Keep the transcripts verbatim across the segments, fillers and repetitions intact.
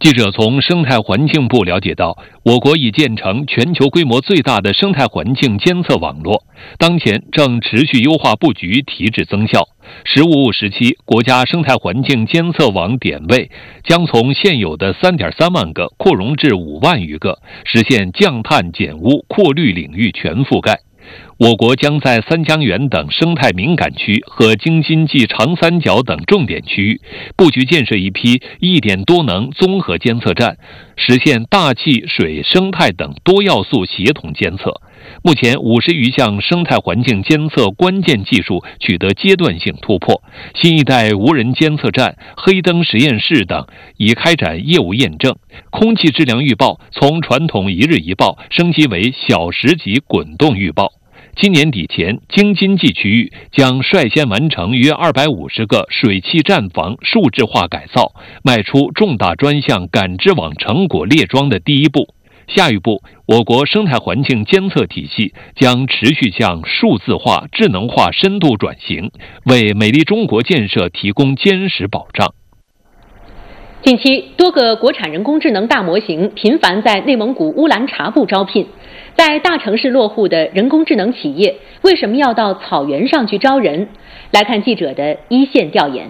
记者从生态环境部了解到，我国已建成全球规模最大的生态环境监测网络，当前正持续优化布局，提质增效。十五五时期，国家生态环境监测网点位将从现有的 三点三万个扩容至五万余个，实现降碳减污、扩绿领域全覆盖。我国将在三江源等生态敏感区和京津冀长三角等重点区域布局建设一批一点多能综合监测站，实现大气、水、生态等多要素协同监测。目前五十余项生态环境监测关键技术取得阶段性突破，新一代无人监测站、黑灯实验室等已开展业务验证。空气质量预报从传统一日一报升级为小时级滚动预报。今年底前，京津冀区域将率先完成约二百五十个水汽站房数字化改造，迈出重大专项感知网成果列桩的第一步。下一步，我国生态环境监测体系将持续向数字化、智能化深度转型，为美丽中国建设提供坚实保障。 近期，多个国产人工智能大模型频繁在内蒙古乌兰察布招聘。在大城市落户的人工智能企业，为什么要到草原上去招人？来看记者的一线调研。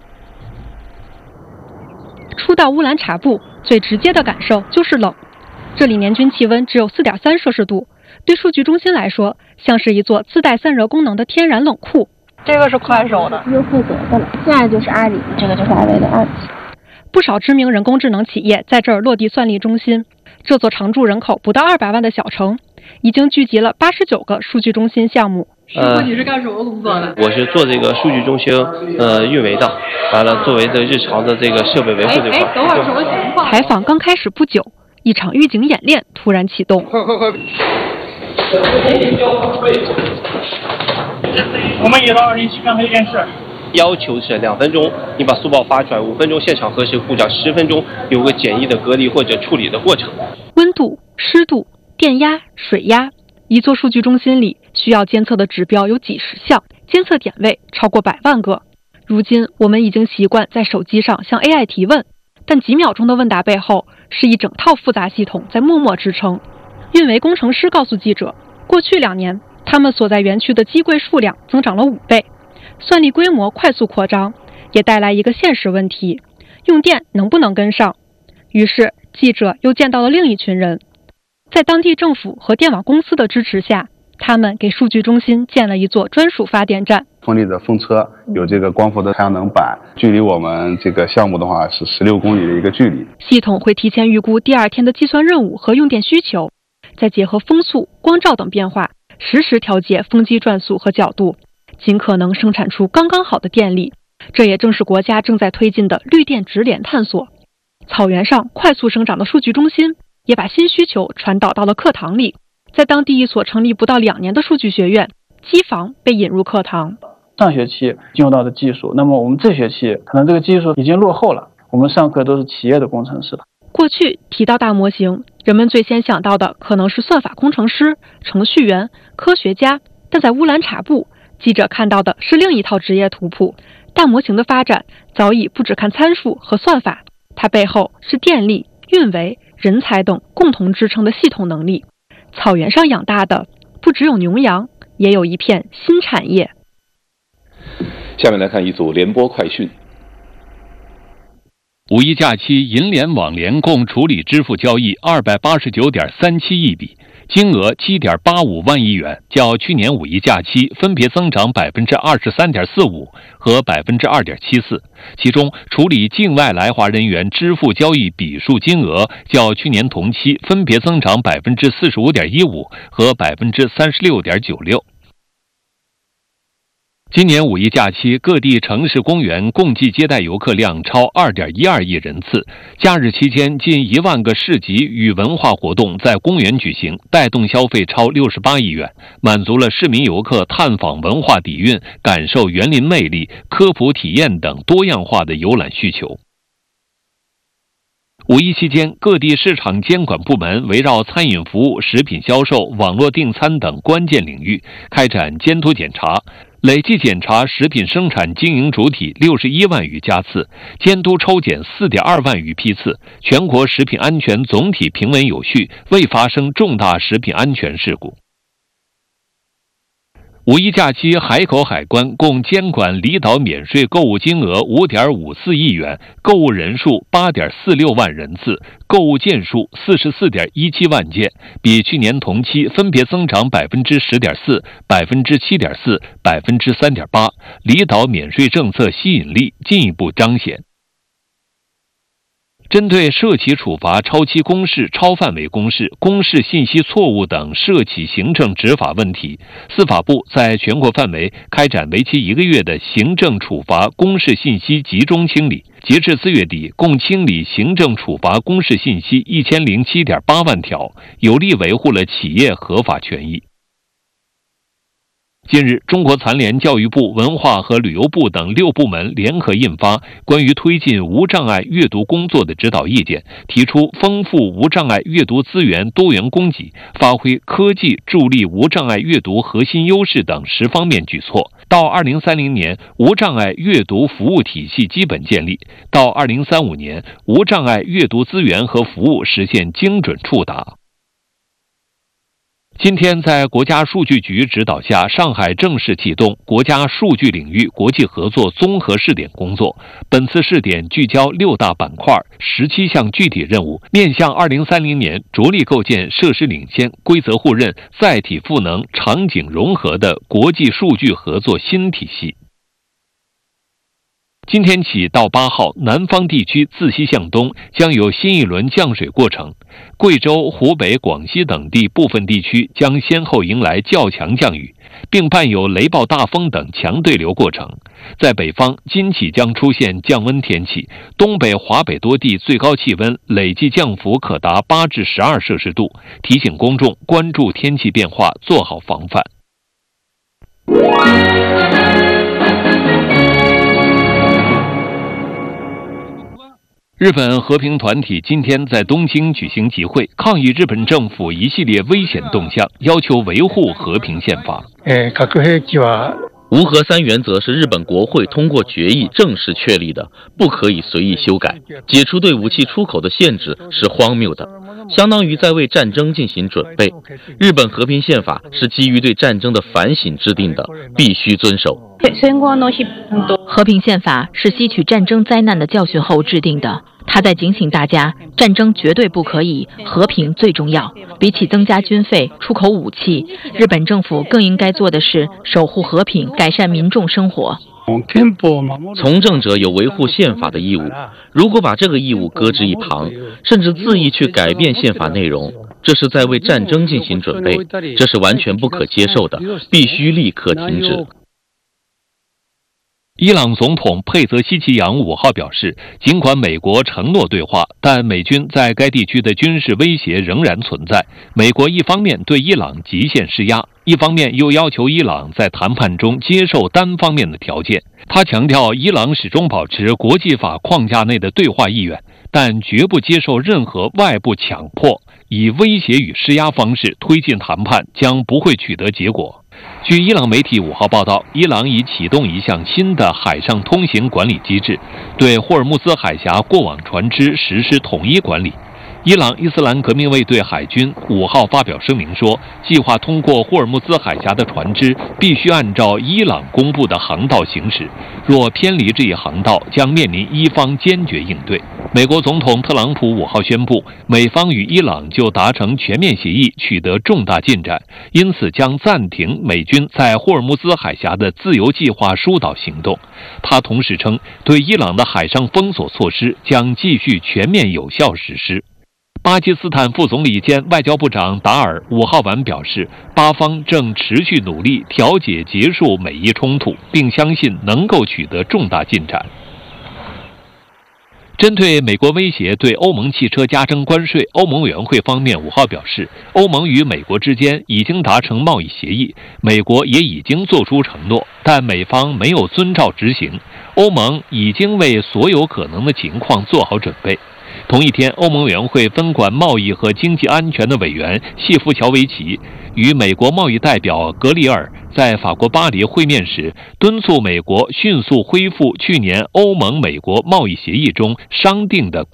初到乌兰察布，最直接的感受就是冷。这里年均气温只有 四点三摄氏度，对数据中心来说，像是一座自带散热功能的天然冷库。 这个是快手的， 又负责的了。现在就是阿里，这个就是华为的二级。 不少知名人工智能企业在这儿落地算力中心。这座常住人口不到二百万的小城，已经聚集了八十九个数据中心项目。 师傅，你是干什么工作的？ 我是做这个数据中心呃运维的，完了作为这日常的这个设备维护这块。 哎，等会儿什么情况？ 采访刚开始不久，一场预警演练突然启动。 快快快！我们已到二零七干黑电视。 要求是两分钟，你把速报发出来，五分钟现场核实故障，十分钟有个简易的隔离或者处理的过程。 温度、湿度、电压、水压，一座数据中心里需要监测的指标有几十项，监测点位超过百万个。如今我们已经习惯在手机上向 A I 提问，但几秒钟的问答背后是一整套复杂系统在默默支撑。运维工程师告诉记者，过去两年他们所在园区的机柜数量增长了五倍。算力规模快速扩张，也带来一个现实问题：用电能不能跟上？于是，记者又见到了另一群人，在当地政府和电网公司的支持下，他们给数据中心建了一座专属发电站。 风力的风车，有这个光伏的太阳能板，距离我们这个项目的话是十六公里的一个距离。 系统会提前预估第二天的计算任务和用电需求，再结合风速、光照等变化，实时调节风机转速和角度。尽可能生产出刚刚好的电力，这也正是国家正在推进的绿电直联探索。草原上快速生长的数据中心也把新需求传导到了课堂里，在当地一所成立不到两年的数据学院，机房被引入课堂。 上学期进入到的技术，那么我们这学期可能这个技术已经落后了，我们上课都是企业的工程师了。 过去提到大模型，人们最先想到的可能是算法工程师、程序员、科学家，但在乌兰察布，记者看到的是另一套职业图谱。大模型的发展早已不只看参数和算法，它背后是电力、运维、人才等共同支撑的系统能力。草原上养大的不只有牛羊，也有一片新产业。 下面来看一组联播快讯。 五一假期，银联网联共处理支付交易二百八十九点三七亿笔，金额七点八五万亿元，较去年五一假期分别增长百分之二十三点四五和百分之二点七四。其中，处理境外来华人员支付交易笔数金额较去年同期分别增长百分之四十五点一五和百分之三十六点九六。今年五一假期，各地城市公园共计接待游客量超 二点一二亿人次。假日期间，近一万个市集与文化活动在公园举行，带动消费超六十八亿元，满足了市民游客探访文化底蕴、感受园林魅力、科普体验等多样化的游览需求。五一期间，各地市场监管部门围绕餐饮服务、食品销售、网络订餐等关键领域开展监督检查， 累计检查食品生产经营主体六十一万余家次，监督抽检四点二万余批次，全国食品安全总体平稳有序，未发生重大食品安全事故。五一假期，海口海关共监管离岛免税购物金额五点五四亿元，购物人数八点四六万人次，购物件数四十四点一七万件，比去年同期分别增长百分之十点四、百分之七点四、百分之三点八。离岛免税政策吸引力进一步彰显。针对涉企处罚超期公示、超范围公示、公示信息错误等涉企行政执法问题，司法部在全国范围开展为期一个月的行政处罚公示信息集中清理。截至四月底，共清理行政处罚公示信息一千零七点八万条，有力维护了企业合法权益。近日，中国残联、教育部、文化和旅游部等六部门联合印发关于推进无障碍阅读工作的指导意见，提出丰富无障碍阅读资源多元供给，发挥科技助力无障碍阅读核心优势等十方面举措。到二零三零年，无障碍阅读服务体系基本建立；到二零三五年，无障碍阅读资源和服务实现精准触达。今天，在国家数据局指导下，上海正式启动国家数据领域国际合作综合试点工作。本次试点聚焦六大板块、十七项具体任务，面向二零三零年，着力构建设施领先、规则互认、载体赋能、场景融合的国际数据合作新体系。今天起到八号，南方地区自西向东将有新一轮降水过程，贵州、湖北、广西等地部分地区将先后迎来较强降雨，并伴有雷暴大风等强对流过程。在北方，今起将出现降温天气，东北、华北多地最高气温累计降幅可达八至十二摄氏度，提醒公众关注天气变化，做好防范。日本和平团体今天在东京举行集会，抗议日本政府一系列危险动向，要求维护和平宪法。 无核三原则是日本国会通过决议正式确立的，不可以随意修改。解除对武器出口的限制是荒谬的，相当于在为战争进行准备。日本和平宪法是基于对战争的反省制定的，必须遵守。 和平宪法是吸取战争灾难的教训后制定的，他在警醒大家，战争绝对不可以，和平最重要。比起增加军费、出口武器，日本政府更应该做的是守护和平，改善民众生活。 从政者有维护宪法的义务，如果把这个义务搁置一旁，甚至恣意去改变宪法内容，这是在为战争进行准备，这是完全不可接受的，必须立刻停止。 伊朗总统佩泽希奇扬五号表示，尽管美国承诺对话，但美军在该地区的军事威胁仍然存在。美国一方面对伊朗极限施压，一方面又要求伊朗在谈判中接受单方面的条件。他强调，伊朗始终保持国际法框架内的对话意愿，但绝不接受任何外部强迫，以威胁与施压方式推进谈判将不会取得结果。据伊朗媒体五号报道，伊朗已启动一项新的海上通行管理机制，对霍尔木兹海峡过往船只实施统一管理。伊朗伊斯兰革命卫队海军五号发表声明说，计划通过霍尔木兹海峡的船只必须按照伊朗公布的航道行驶，若偏离这一航道，将面临伊方坚决应对。美国总统特朗普五号宣布，美方与伊朗就达成全面协议取得重大进展，因此将暂停美军在霍尔木兹海峡的自由计划疏导行动。他同时称，对伊朗的海上封锁措施将继续全面有效实施。巴基斯坦副总理兼外交部长达尔五号晚表示，巴方正持续努力调解结束美伊冲突，并相信能够取得重大进展。针对美国威胁对欧盟汽车加征关税，欧盟委员会方面五号表示，欧盟与美国之间已经达成贸易协议，美国也已经做出承诺，但美方没有遵照执行。欧盟已经为所有可能的情况做好准备。同一天，欧盟委员会分管贸易和经济安全的委员谢夫乔维奇与美国贸易代表格里尔在法国巴黎会面时，敦促美国迅速恢复去年欧盟美国贸易协议中商定的关